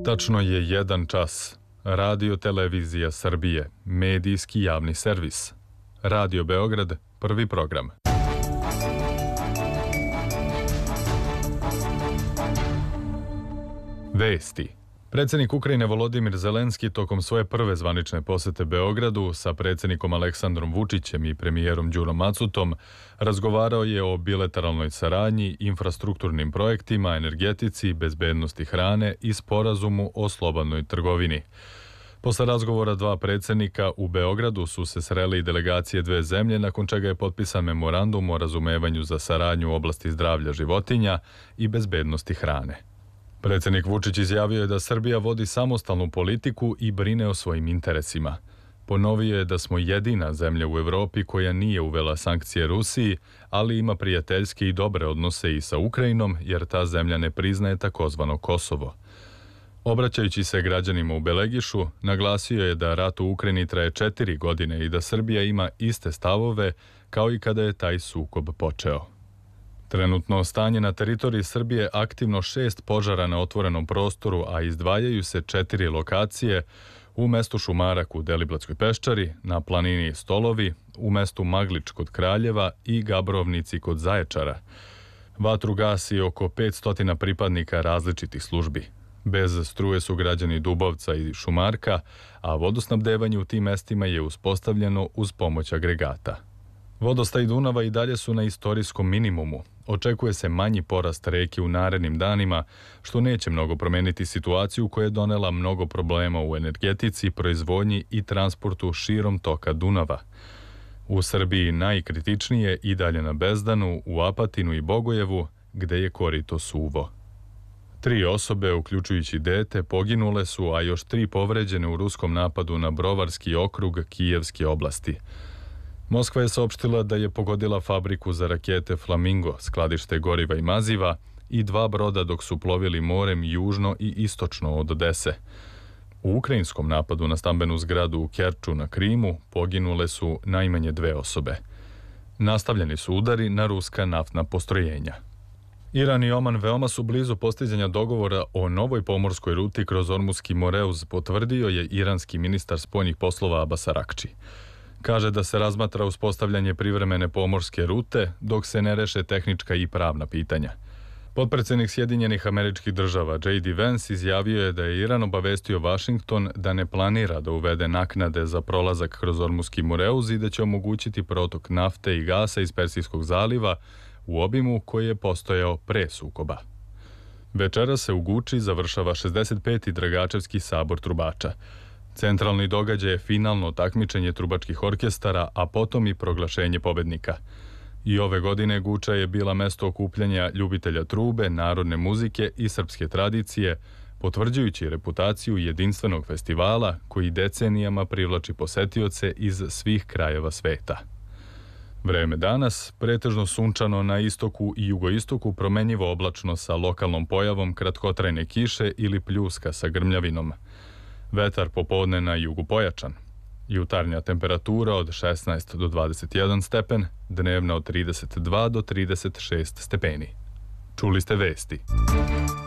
Tačno je 1 čas. Radio Televizija Srbije, medijski javni servis. Radio Beograd, prvi program. Vesti. Predsjednik Ukrajine Volodimir Zelenski tokom svoje prve zvanične posete Beogradu sa predsjednikom Aleksandrom Vučićem i premijerom Đurom Macutom razgovarao je o bilateralnoj saradnji, infrastrukturnim projektima, energetici, bezbednosti hrane i sporazumu o slobodnoj trgovini. Posle razgovora dva predsjednika u Beogradu su se sreli i delegacije dve zemlje, nakon čega je potpisan memorandum o razumevanju za saradnju u oblasti zdravlja životinja i bezbednosti hrane. Predsjednik Vučić izjavio je da Srbija vodi samostalnu politiku i brine o svojim interesima. Ponovio je da smo jedina zemlja u Evropi koja nije uvela sankcije Rusiji, ali ima prijateljske i dobre odnose i sa Ukrajinom, jer ta zemlja ne priznaje takozvano Kosovo. Obraćajući se građanima u Belegišu, naglasio je da rat u Ukrajini traje 4 godine i da Srbija ima iste stavove kao i kada je taj sukob počeo. Trenutno stanje na teritoriji Srbije aktivno 6 požara na otvorenom prostoru, a izdvajaju se 4 lokacije u mestu Šumarak u Deliblatskoj peščari, na planini Stolovi, u mestu Maglič kod Kraljeva i Gabrovnici kod Zaječara. Vatru gasi oko 500 pripadnika različitih službi. Bez struje su građani Dubovca i Šumarka, a vodosnabdevanje u tim mestima je uspostavljeno uz pomoć agregata. Vodostaj Dunava i dalje su na istorijskom minimumu. Očekuje se manji porast reke u narednim danima, što neće mnogo promeniti situaciju koja je donela mnogo problema u energetici, proizvodnji i transportu širom toka Dunava. U Srbiji najkritičnije i dalje na Bezdanu, u Apatinu i Bogojevu, gde je korito suvo. 3 osobe, uključujući dete, poginule su, a još 3 povređene u ruskom napadu na Brovarski okrug Kijevske oblasti. Moskva je saopštila da je pogodila fabriku za rakete Flamingo, skladište goriva i maziva, i 2 broda dok su plovili morem južno i istočno od Odese. U ukrajinskom napadu na stambenu zgradu u Kerču na Krimu poginule su najmanje 2 osobe. Nastavljeni su udari na ruska naftna postrojenja. Iran i Oman veoma su blizu postizanja dogovora o novoj pomorskoj ruti kroz Ormuski Moreuz, potvrdio je iranski ministar spoljnih poslova Abbas Arakči. Kaže da se razmatra uspostavljanje privremene pomorske rute dok se ne reše tehnička i pravna pitanja. Potpredsjednik Sjedinjenih Američkih Država J.D. Vance izjavio je da je Iran obavestio Vašington da ne planira da uvede naknade za prolazak kroz Ormuski Moreuz i da će omogućiti protok nafte i gasa iz Persijskog zaliva u obimu koji je postojao pre sukoba. Večera se u Guči završava 65. Dragačevski sabor trubača. Centralni događaj je finalno takmičenje trubačkih orkestara, a potom i proglašenje pobednika. I ove godine Guča je bila mesto okupljanja ljubitelja trube, narodne muzike i srpske tradicije, potvrđujući reputaciju jedinstvenog festivala koji decenijama privlači posetioce iz svih krajeva sveta. Vreme danas, pretežno sunčano na istoku i jugoistoku, promenjivo oblačno sa lokalnom pojavom kratkotrajne kiše ili pljuska sa grmljavinom. Vetar popodne na jugu pojačan. Jutarnja temperatura od 16 do 21 stepen, dnevna od 32 do 36 stepeni. Čuli ste vesti.